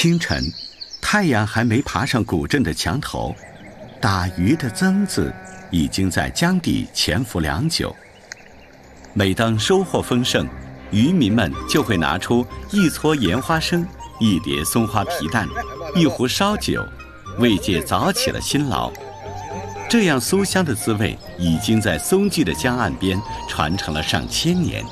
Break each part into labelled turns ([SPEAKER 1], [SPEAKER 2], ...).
[SPEAKER 1] 清晨，太阳还没爬上古镇的墙头，打鱼的曾子已经在江底潜伏良久。每当收获丰盛，渔民们就会拿出一撮盐花生、一碟松花皮蛋、一壶烧酒，为借早起了辛劳。这样酥香的滋味已经在松记的江岸边传承了上千年。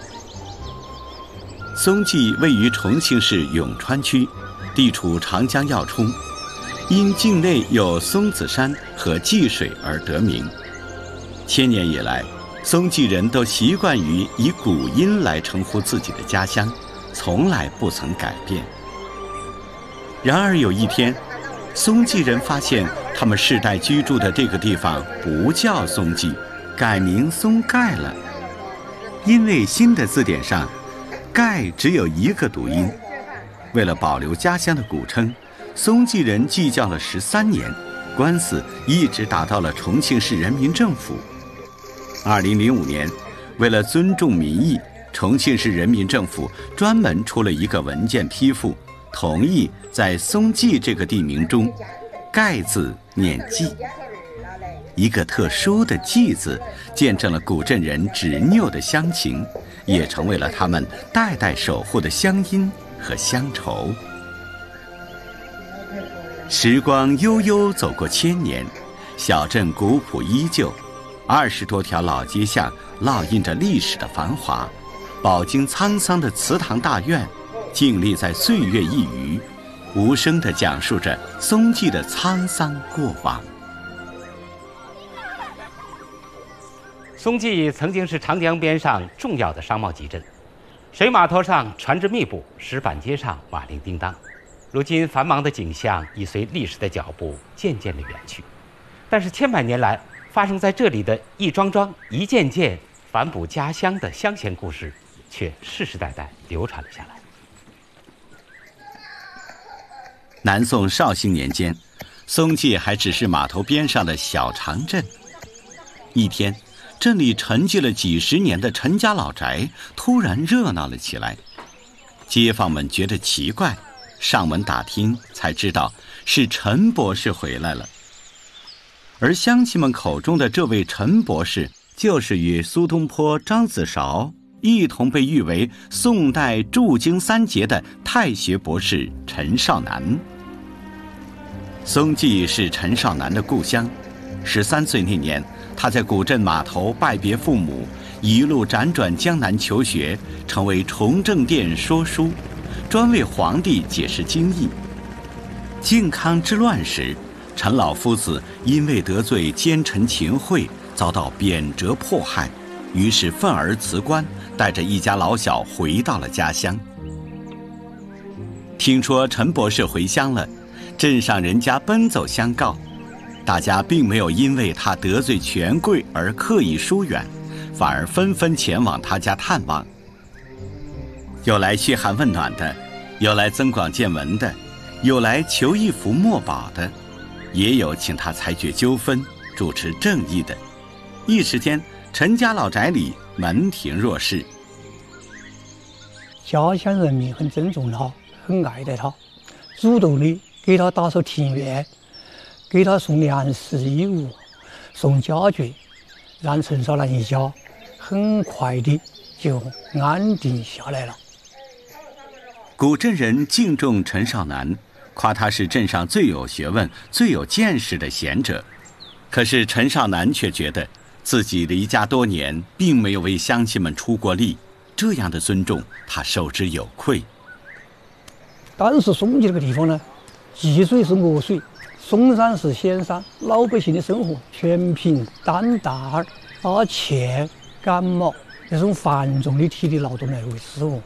[SPEAKER 1] 松记位于重庆市永川区，地处长江要冲，因境内有松子山和济水而得名。千年以来，松记人都习惯于以古音来称呼自己的家乡，从来不曾改变。然而有一天，松记人发现他们世代居住的这个地方不叫松记，改名松盖了。因为新的字典上盖只有一个读音。为了保留家乡的古称，松记人计较了13年，官司一直打到了重庆市人民政府。2005年，为了尊重民意，重庆市人民政府专门出了一个文件批复，同意在松记这个地名中盖字念记。一个特殊的记字见证了古镇人执拗的乡情，也成为了他们代代守护的乡音和乡愁。时光悠悠走过千年，小镇古朴依旧，20多条老街巷烙印着历史的繁华，饱经沧桑的祠堂大院静立在岁月一隅，无声地讲述着松记的沧桑过往。
[SPEAKER 2] 松记曾经是长江边上重要的商贸集镇，水码头上船只密布，石板街上瓦铃叮当。如今繁忙的景象已随历史的脚步渐渐地远去，但是千百年来发生在这里的一桩桩、一件件反哺家乡的乡贤故事，却世世代代流传了下来。
[SPEAKER 1] 南宋绍兴年间，松记还只是码头边上的小长镇。一天，镇里沉寂了几十年的陈家老宅突然热闹了起来，街坊们觉得奇怪，上门打听才知道是陈博士回来了。而乡亲们口中的这位陈博士，就是与苏东坡、张子韶一同被誉为宋代驻京三杰的太学博士陈少南。松记是陈少南的故乡，13岁那年，他在古镇码头拜别父母，一路辗转江南求学，成为崇政殿说书，专为皇帝解释经义。靖康之乱时，陈老夫子因为得罪奸臣秦桧，遭到贬谪迫害，于是愤而辞官，带着一家老小回到了家乡。听说陈博士回乡了，镇上人家奔走相告，大家并没有因为他得罪权贵而刻意疏远，反而纷纷前往他家探望。有来嘘寒问暖的，有来增广见闻的，有来求一幅墨宝的，也有请他裁决纠纷、主持正义的。一时间，陈家老宅里门庭若市。
[SPEAKER 3] 家乡人民很尊重他，很爱戴他，主动的给他打扫庭院，给他送粮食衣物，送家具，让陈少南一家很快的就安定下来了。
[SPEAKER 1] 古镇人敬重陈少南，夸他是镇上最有学问、最有见识的贤者。可是陈少南却觉得自己离家多年，并没有为乡亲们出过力，这样的尊重他受之有愧。
[SPEAKER 3] 当时松记这个地方呢，济水是恶水，嵩山是险山，老百姓的生活全凭担担、拉纤、赶马这种繁重的体力劳动来为生活。